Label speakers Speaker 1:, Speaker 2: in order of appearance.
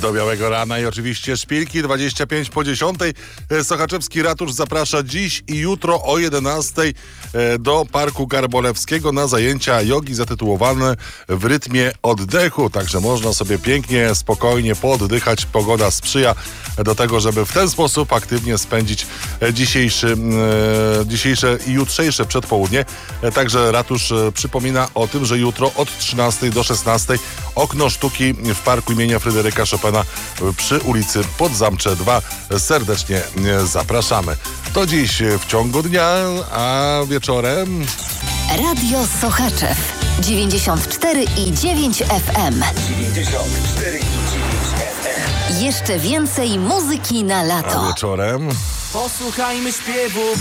Speaker 1: Do białego rana i oczywiście szpilki 25 po 10. Sochaczewski Ratusz zaprasza dziś i jutro o 11 do Parku Garbolewskiego na zajęcia jogi zatytułowane W rytmie oddechu. Także można sobie pięknie, spokojnie pooddychać. Pogoda sprzyja do tego, żeby w ten sposób aktywnie spędzić dzisiejsze i jutrzejsze przedpołudnie. Także Ratusz przypomina o tym, że jutro od 13 do 16 Okno Sztuki w Parku imienia Fryderyka Chopina przy ulicy Podzamcze 2. Serdecznie zapraszamy. To dziś w ciągu dnia, a wieczorem...
Speaker 2: Radio Sochaczew 94,9 FM.
Speaker 3: 94,9 FM.
Speaker 2: Jeszcze więcej muzyki na lato.
Speaker 1: A wieczorem...
Speaker 4: Posłuchajmy śpiewu